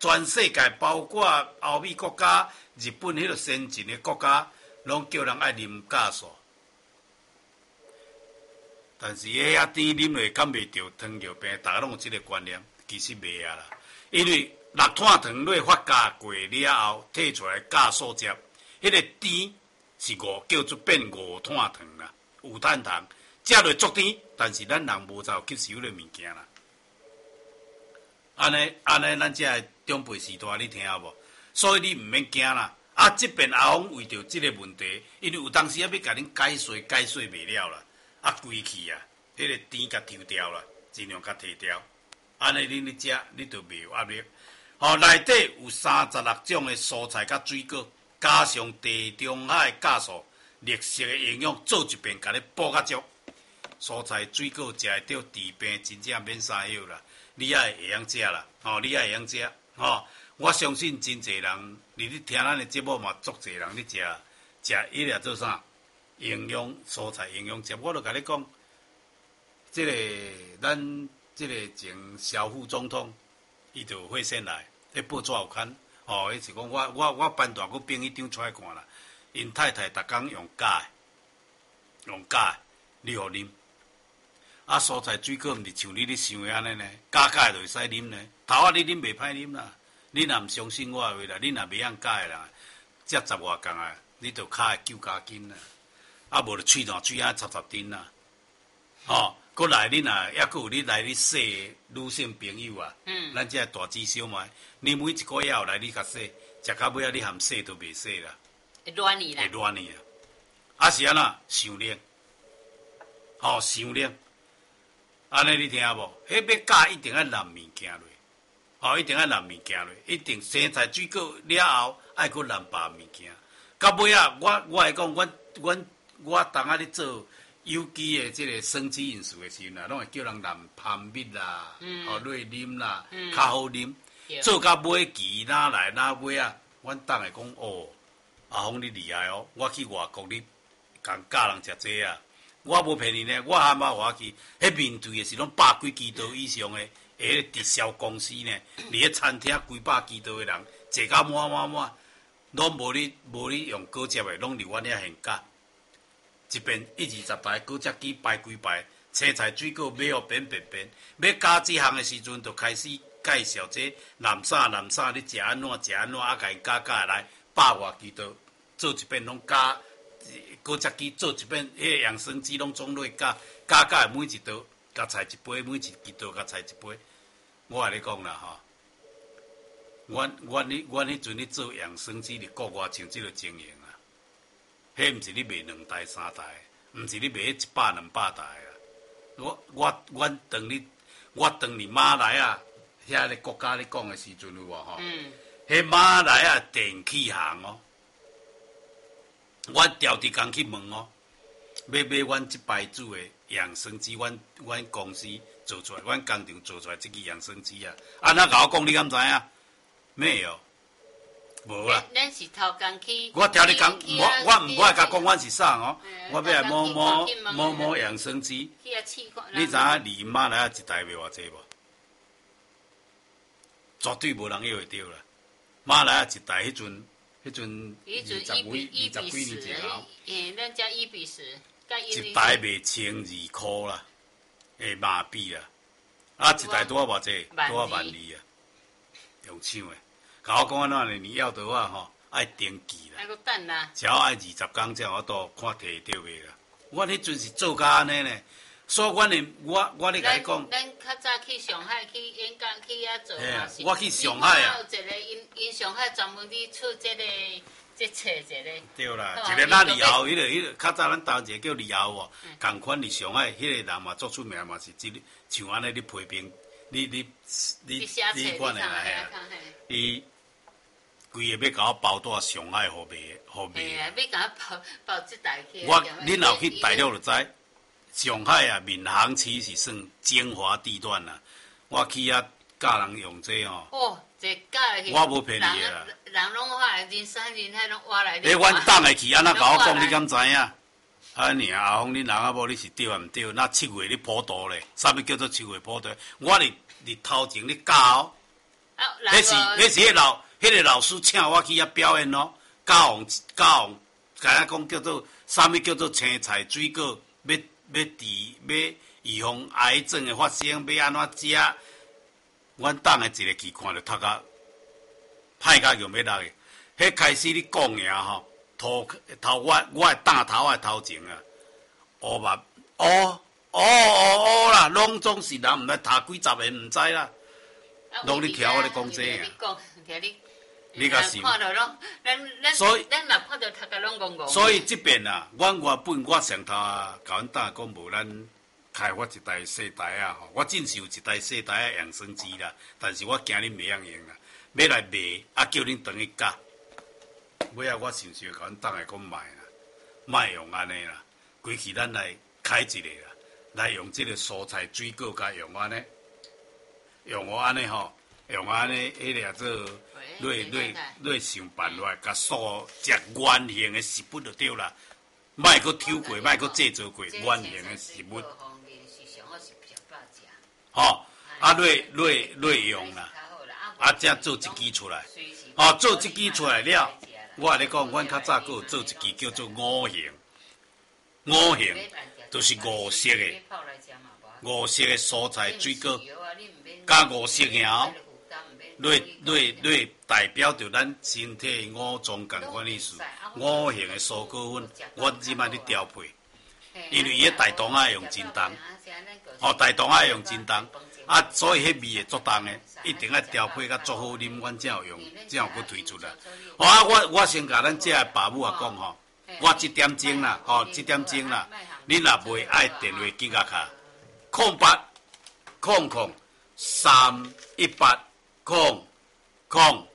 全世界包括欧美国家、日本迄个先进的国家，拢叫人爱啉酵素。但是迄遐甜啉落敢袂着糖尿病，大家拢有即个观念，其实袂啊啦。因为六碳糖落发酵过了后，摕出来酵素汁，迄个甜是叫做变五碳糖啦，有碳糖，食落足甜，但是咱人无照吸收的物件啦。安尼，咱这长辈时代你听无？所以你毋免惊啦。这边阿峰为着即个问题，因为有当时要甲恁解说袂了啦，规气啊，迄个甜甲抽掉啦，尽量甲摕掉。安尼恁食，你就袂有压力。内底有36种的蔬菜甲水果，加上地中海酵素，绿色的营养做一遍，甲你补较足。蔬菜水果食会着治病，真正免啥药啦。你爱会晓食啦，你爱会晓食，我相信真侪人，你听咱的节目嘛，足侪人你食迄个做啥？营养蔬菜营养食，我就甲你讲，咱即个前小副总统，伊就会先来，迄报纸有刊，迄是讲我班大个编迄张出来看啦，因太太逐工用假的，你互啉。蔬菜水果毋是像你想的安尼呢，假的就会使啉呢。头你啉袂歹啉啦，你若毋相信我的话啦，你若袂晓假的啦，才10外工啊，你就骹会9加斤啦，无就喙淡水仔插丁啦，过来你若抑佫有你来你洗女性朋友啊，咱这大姊小妹，你每一个月来你甲洗，食到尾仔你含洗都袂洗啦， 会乱去啦， 会乱去啊，是安那伤冷，伤冷。安尼你听无？迄要教一定要淋物件落，一定要淋物件落，一定生菜水果了后，爱佫淋别物件。到尾啊，我会讲，我当下咧做有机的即个生机饮食的时阵啊，拢会叫人淋蜂蜜啦，瑞啉啦，较好啉。做到尾期哪来哪尾啊，阮当会讲阿峰你厉害哦，我去外国你共教人食这啊。我无骗你呢，我阿妈话去，迄面对的是拢100几支刀以上的，直销公司呢，伫迄餐厅几百支刀的人，坐到满，拢无你用高接的，拢伫阮遐现价，一边1、20台高接机排几排，青菜水果买互扁，要加这项的时阵，就开始介绍这南啥，你食安怎，甲因加来100外支刀，做一遍拢加。高接机做一遍，迄个养生机拢总落加每一道加菜一杯，每一支刀加菜一杯。我甲你讲啦阮迄阵咧做养生机，伫国外像即个经营啊，迄毋是你卖2台3台，毋是你卖100、200台啊。我当你马来啊，遐个国家咧讲的时阵有无迄马来啊电器行哦。阮调伫工去问要买阮即牌子的养生机，阮公司做出来，阮工厂做出来即支养生机啊！安那甲我讲，你敢知影？没有，无啦。 咱是头工去。 我调你讲，我毋爱甲讲，阮是啥我要来摸养生机。你知影离马来一台卖偌济无？绝对无人要会着啦！马来一台迄阵20几年前后， 咱遮1:10， 一台卖1200块啦，马币啦，一台多偌济，多12000啊，用抢的。甲我讲安怎呢？你要的话爱登记啦， 爱搁等啦， 只要爱20天才我都看摕着袂啦。我迄阵是做甲安尼呢，所以我咧甲你讲， 咱较早去上海去演讲去遐做嘛是。 我去上海啊。 有一个因上海专门咧出这册一个。 对啦，一个咱李敖，迄个较早咱同一个叫李敖哦，共款伫上海，迄个人嘛做出名嘛是像安尼咧批评，你看的啦，伊规个要甲我包带上海互卖。 要甲我包这台去。 恁后去大陆就知。上海啊，闵行区是算精华地段啦。我去遐教人用这这教的。 我无骗你啦。 人拢挖来，人山人海拢挖来。 阮党会去安那甲我讲，你敢知影？阿峰，恁人啊无你是对啊毋对？那7月你普渡咧，啥物叫做7月普渡？我伫头前咧教。 迄个老师请我去遐表演咯，教王，甲咱讲叫做啥物叫做青菜水果，要预防癌症的发生，要安怎食？阮当的一个期看着读甲歹甲用要落去，迄开始你讲呀吼，头我的胆头的头前啊，乌嘛啦，拢总是人毋知读几十个毋知啦，拢你听我咧讲这啊。你甲想， 咱嘛看到读甲拢戆戆。 所以这边啊，阮原本我上头啊，甲阮大讲无咱开发一台细台啊，吼，我真是有一台细台的养生机啦，但是我惊恁袂晓用啊，要来卖啊，叫恁等去教。尾仔我想甲阮大个讲卖用安尼啦，规气咱来开一个啦，来用这个蔬菜水果甲用安尼，用我安尼吼，用安尼迄个做。你想办法，甲所食原形的食物就对啦，莫阁抽过，莫阁制作过原形的食物。吼，啊，内用啦，啊，才做一支出来。哦，做一支出来了，我咧讲，阮较早阁有做一支叫做五行，五行就是五色的蔬菜水果，加五色苗。代表着咱身体五脏共款意思，五行的蔬果粉，我即摆咧调配，因为伊个大肠爱用真重，哦，大肠爱用真重，啊，所以迄味会足重的，一定要调配甲足好啉，阮才有用，才有去推出来。哦啊，我先甲咱这爸母啊讲吼，我7点钟啦，哦，7点钟啦，你若袂爱电话记下卡0800318009。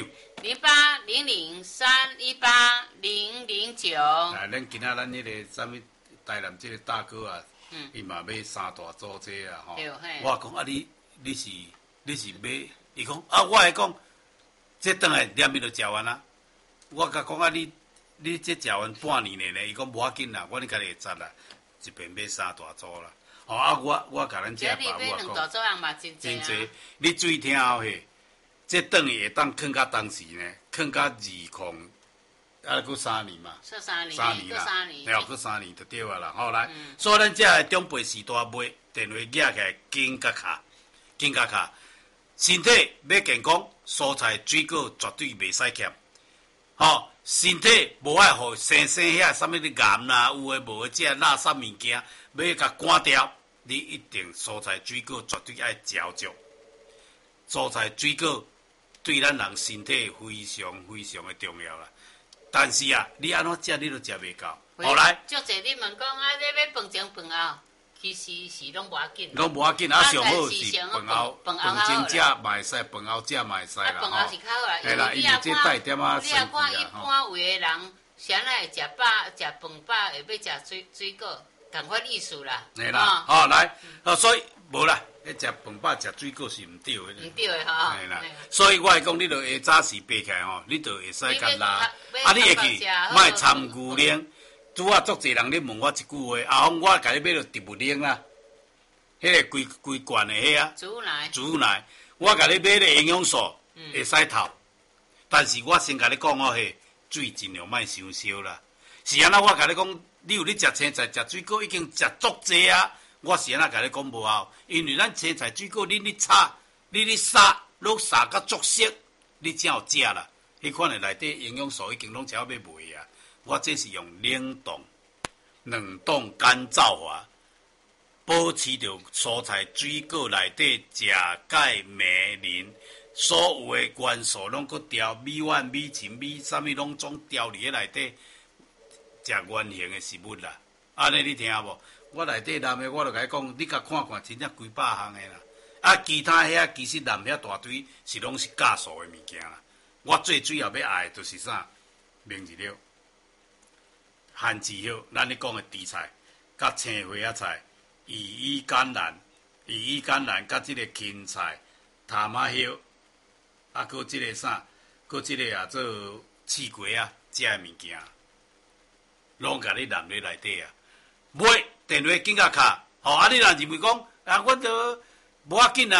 0800318009。 咱今仔咱迄个啥物台南这个大哥啊，伊嘛要三大组这啊吼。我讲啊，你是要？伊讲啊，我会讲，这顿来念伊就食完啊。我甲讲啊，你这食完半年的呢？伊讲无要紧啦，我你家己会摘啦，一边买三大组啦。哦啊，我甲咱这爸母啊讲，真济，你注意听后嘿。这等于会当放到当时呢，放到20，啊，搁3年嘛，3年啦，了，搁3年就对啊啦。好来，所以咱这个中辈时代买电话寄起来，紧甲卡，身体要健康，蔬菜水果绝对袂使欠。吼，身体无爱互生遐啥物的癌啦，有诶无诶，这垃圾物件要甲赶掉，你一定蔬菜水果绝对爱嚼足，蔬菜水果。对咱人身体非常的重要啦，但是啊，你安怎食你都食袂到。后来， 足侪你问讲啊，你要饭前饭后，其实是拢无要紧。 拢无要紧，啊，上好是饭前食嘛会使，饭后食嘛会使啦。 饭后是较好啦， 因为你这带点啊你啊看一般有的人，谁来食饭饱，会要食水果，同款意思啦。 对啦，好来，所以无啦。迄食饭饱食水果是毋对的， 毋对的吼。 系啦，所以我会讲，你著下早时爬起来吼，你著会使甲拉，啊，你会去莫参牛奶。拄啊，足侪人咧问我一句话，阿峰，我甲你买着植物奶啦，迄个规罐的迄啊，煮奶，我甲你买咧营养素会使透，但是我先甲你讲哦，嘿，水尽量莫伤烧啦。是安那，我甲你讲，你有咧食青菜、食水果，已经食足济啊。我是安那甲你讲无效，因为咱青菜水果，你炒，你杀，拢杀甲足色，你才有食啦。迄款的内底营养素已经拢只要卖啊。我这是用冷冻干燥法，保持着蔬菜水果内底钾、钙、镁、磷，所有的元素拢搁调，米饭、米糍、米啥物拢总调伫内底，食原形的食物啦。安尼你听无？我内底南的，我就甲你讲，你甲看看，真正几百项的啦。啊，其他遐其实南遐大堆是拢是假素的物件啦。我最主要要爱的就是啥？明日了，番薯叶，咱咧讲的地菜，甲青花仔菜、羽衣甘蓝、甲即个芹菜、塔马叶，啊，搁即个啥？搁即个啊做刺瓜啊，这物件，拢甲你南咧内底啊，买。电话紧甲卡，吼！啊，你若认为讲啊，阮都无要紧啊，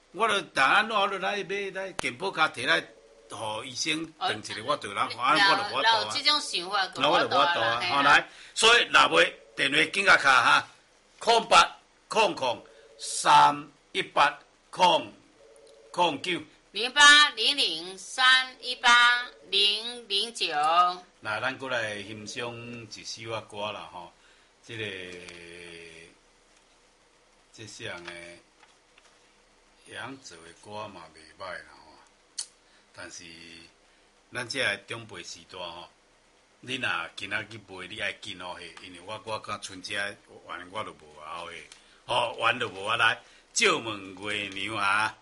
我就当安怎我就来健保卡摕来，互医生断一个，我就人安我就无度啊。 这种想法， 那我就无度啊。好来，所以若袂电话紧甲卡哈，0800-318-009。 0800-318-009。 那咱过来欣赏一首啊歌啦吼，这项的样做的歌嘛袂歹啦吼，但是咱这个长辈时代吼，你若今仔去买，你爱紧哦嘿，因为我讲春节完我就无后嘿，吼完就无啊来，借问月娘啊。